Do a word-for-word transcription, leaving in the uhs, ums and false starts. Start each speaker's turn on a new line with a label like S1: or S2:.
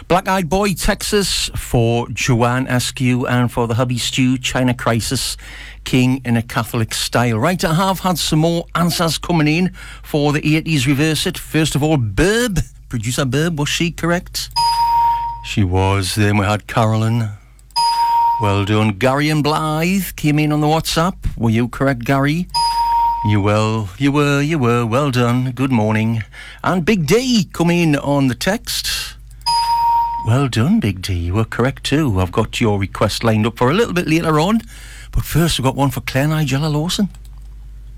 S1: Black Eyed Boy, Texas, for Joanne Askew, and for the hubby Stew, China Crisis, King in a Catholic Style. Right, I have had some more answers coming in for the eighties Reverse It. First of all, Burb, producer Burb, was she correct? She was. Then we had Carolyn. Well done. Gary and Blythe came in on the WhatsApp. Were you correct, Gary? You will, you were, you were. Well done. Good morning. And Big D come in on the text. Well done, Big D. You were correct too. I've got your request lined up for a little bit later on. But first, I've got one for Claire Nigella Lawson.